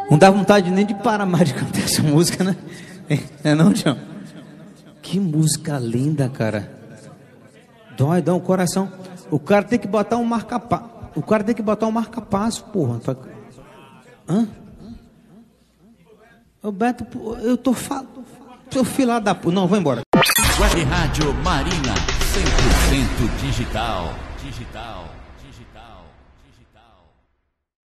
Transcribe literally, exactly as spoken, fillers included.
Não dá vontade nem de parar mais de cantar essa música, né? É não, João? Que música linda, cara. Dói, dá um coração. O cara tem que botar um marca-passo. O cara tem que botar um marca-passo, porra. Hã? Roberto, eu tô falando. Seu filho da puta. Não, vou embora. Web Rádio Marina, cem por cento digital. Digital.